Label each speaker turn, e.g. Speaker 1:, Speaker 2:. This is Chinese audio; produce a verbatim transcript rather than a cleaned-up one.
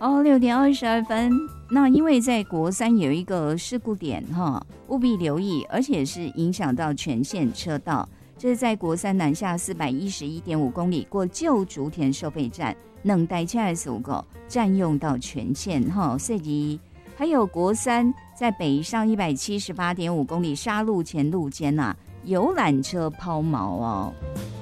Speaker 1: 哦，六点二十二分。那因为在国三有一个事故点哈，务必留意，而且是影响到全线车道。这是在国三南下四百一十一点五公里过旧竹田收费站，能带七十五个占用到全线哈，涉及还有国三在北上一百七十八点五公里沙路前路间呐、啊，游览车抛锚哦。